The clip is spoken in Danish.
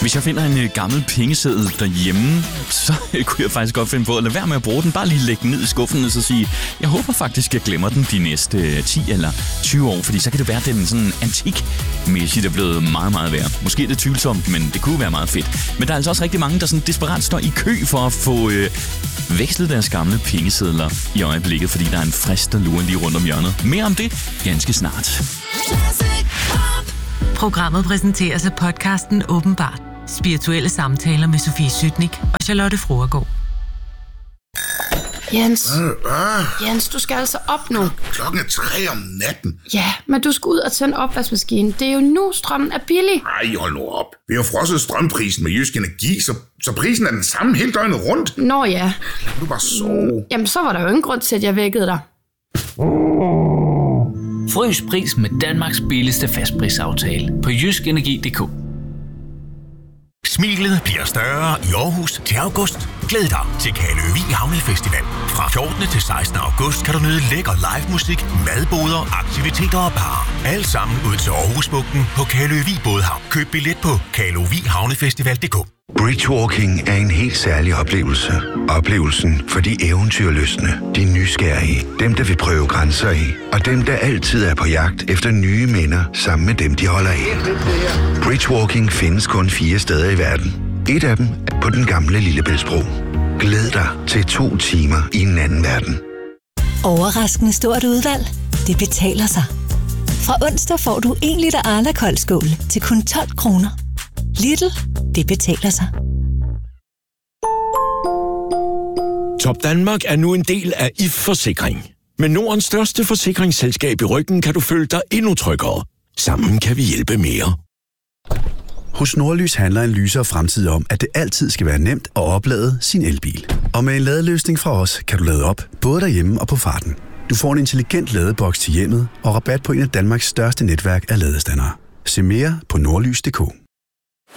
Hvis jeg finder en gammel pengeseddel derhjemme, så kunne jeg faktisk godt finde på at lade være med at bruge den. Bare lige lægge den ned i skuffen og så sige, jeg håber faktisk, jeg glemmer den de næste 10 eller 20 år, fordi så kan det være, at den sådan antikmæssigt er blevet meget, meget værd. Måske er det tvivlsomt, men det kunne være meget fedt. Men der er altså også rigtig mange, der sådan desperat står i kø for at få vekslet deres gamle pengesedler i øjeblikket, fordi der er en frist, der lurer lige rundt om hjørnet. Mere om det ganske snart. Programmet præsenteres af podcasten Åbenbart. Spirituelle samtaler med Sofie Sytnik og Charlotte Fruergaard. Jens, du skal altså op nu. Klokken er 3 om natten. Ja, men du skal ud og tænde opvaskemaskinen. Det er jo nu, strømmen er billig. Ej, hold nu op. Vi har frosset strømprisen med Jysk Energi, så prisen er den samme hele døgnet rundt. Nå ja. Lad du bare sove. Jamen, så var der jo ingen grund til, at jeg vækkede dig. Frys pris med Danmarks billigste fastprisaftale på jyskenergi.dk. Smilet bliver større i Aarhus til august. Glæd dig til Kaløvig Havnefestival. Fra 14. til 16. august kan du nyde lækker live musik, madboder, aktiviteter og barer. Alt sammen ud til Aarhusbugten på Kaløvig Bådhavn. Køb billet på kaløvighavnefestival.dk. Bridgewalking er en helt særlig oplevelse. Oplevelsen for de eventyrlystne, de nysgerrige, dem der vil prøve grænser af, og dem der altid er på jagt efter nye minder sammen med dem, de holder af. Bridgewalking findes kun 4 steder i verden. Et af dem er på den gamle Lillebæltsbro. Glæd dig til 2 timer i en anden verden. Overraskende stort udvalg. Det betaler sig. Fra onsdag får du 1 liter Arla koldskål til kun 12 kroner. Lidl, det betaler sig. Top Danmark er nu en del af If Forsikring. Med Nordens største forsikringsselskab i ryggen kan du føle dig endnu tryggere. Sammen kan vi hjælpe mere. Hos Nordlys handler en lysere fremtid om, at det altid skal være nemt at oplade sin elbil. Og med en ladeløsning fra os, kan du lade op, både derhjemme og på farten. Du får en intelligent ladeboks til hjemmet og rabat på en af Danmarks største netværk af ladestandere. Se mere på nordlys.dk.